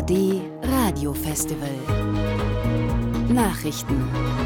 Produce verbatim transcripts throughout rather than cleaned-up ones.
D Radiofestival. Nachrichten.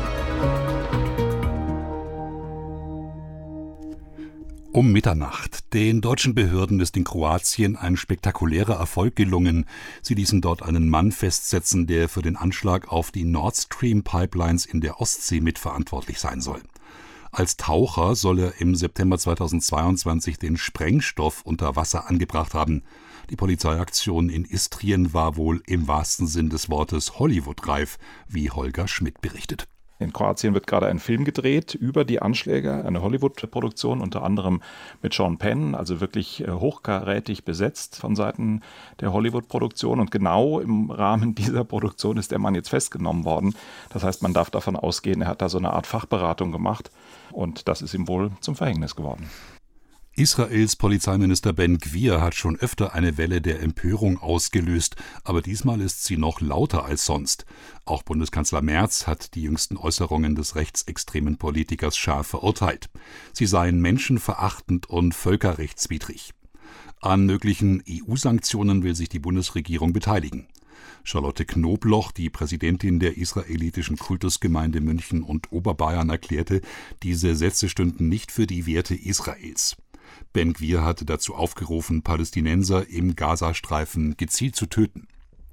Um Mitternacht. Den deutschen Behörden ist in Kroatien ein spektakulärer Erfolg gelungen. Sie ließen dort einen Mann festsetzen, der für den Anschlag auf die Nord Stream Pipelines in der Ostsee mitverantwortlich sein soll. Als Taucher soll er im September zweitausendzweiundzwanzig den Sprengstoff unter Wasser angebracht haben. Die Polizeiaktion in Istrien war wohl im wahrsten Sinn des Wortes Hollywood-reif, wie Holger Schmidt berichtet. In Kroatien wird gerade ein Film gedreht über die Anschläge, eine Hollywood-Produktion, unter anderem mit Sean Penn, also wirklich hochkarätig besetzt von Seiten der Hollywood-Produktion. Und genau im Rahmen dieser Produktion ist der Mann jetzt festgenommen worden. Das heißt, man darf davon ausgehen, er hat da so eine Art Fachberatung gemacht und das ist ihm wohl zum Verhängnis geworden. Israels Polizeiminister Ben Gvir hat schon öfter eine Welle der Empörung ausgelöst, aber diesmal ist sie noch lauter als sonst. Auch Bundeskanzler Merz hat die jüngsten Äußerungen des rechtsextremen Politikers scharf verurteilt. Sie seien menschenverachtend und völkerrechtswidrig. An möglichen E U-Sanktionen will sich die Bundesregierung beteiligen. Charlotte Knobloch, die Präsidentin der israelitischen Kultusgemeinde München und Oberbayern, erklärte, diese Sätze stünden nicht für die Werte Israels. Ben Gvir hatte dazu aufgerufen, Palästinenser im Gazastreifen gezielt zu töten.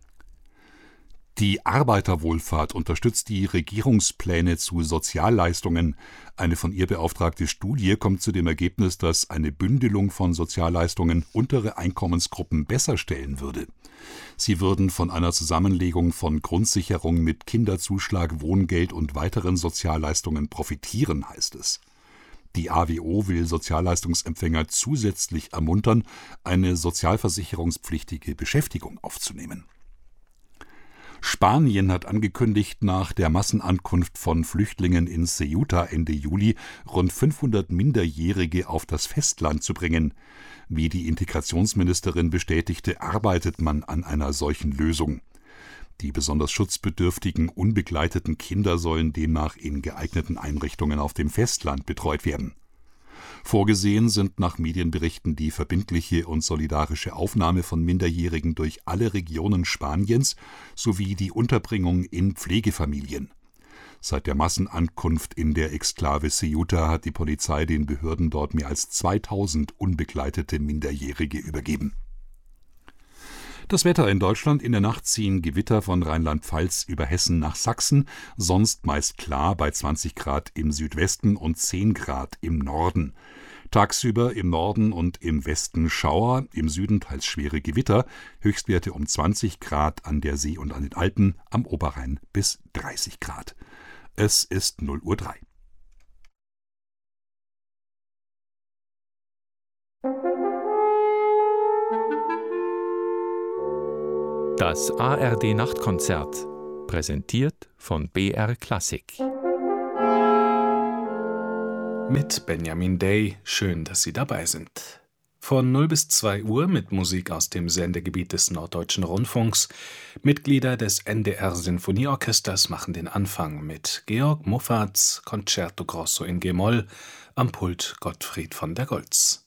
Die Arbeiterwohlfahrt unterstützt die Regierungspläne zu Sozialleistungen. Eine von ihr beauftragte Studie kommt zu dem Ergebnis, dass eine Bündelung von Sozialleistungen untere Einkommensgruppen besser stellen würde. Sie würden von einer Zusammenlegung von Grundsicherung mit Kinderzuschlag, Wohngeld und weiteren Sozialleistungen profitieren, heißt es. Die A W O will Sozialleistungsempfänger zusätzlich ermuntern, eine sozialversicherungspflichtige Beschäftigung aufzunehmen. Spanien hat angekündigt, nach der Massenankunft von Flüchtlingen in Ceuta Ende Juli rund fünfhundert Minderjährige auf das Festland zu bringen. Wie die Integrationsministerin bestätigte, arbeitet man an einer solchen Lösung. Die besonders schutzbedürftigen, unbegleiteten Kinder sollen demnach in geeigneten Einrichtungen auf dem Festland betreut werden. Vorgesehen sind nach Medienberichten die verbindliche und solidarische Aufnahme von Minderjährigen durch alle Regionen Spaniens sowie die Unterbringung in Pflegefamilien. Seit der Massenankunft in der Exklave Ceuta hat die Polizei den Behörden dort mehr als zweitausend unbegleitete Minderjährige übergeben. Das Wetter in Deutschland: In der Nacht ziehen Gewitter von Rheinland-Pfalz über Hessen nach Sachsen, sonst meist klar bei zwanzig Grad im Südwesten und zehn Grad im Norden. Tagsüber im Norden und im Westen Schauer, im Süden teils schwere Gewitter, Höchstwerte um zwanzig Grad an der See und an den Alpen, am Oberrhein bis dreißig Grad. Es ist null Uhr drei. Das A R D-Nachtkonzert, präsentiert von B R Klassik. Mit Benjamin Day, schön, dass Sie dabei sind. Von null bis zwei Uhr mit Musik aus dem Sendegebiet des Norddeutschen Rundfunks. Mitglieder des N D R-Sinfonieorchesters machen den Anfang mit Georg Muffat's Concerto Grosso in G-Moll, am Pult Gottfried von der Goltz.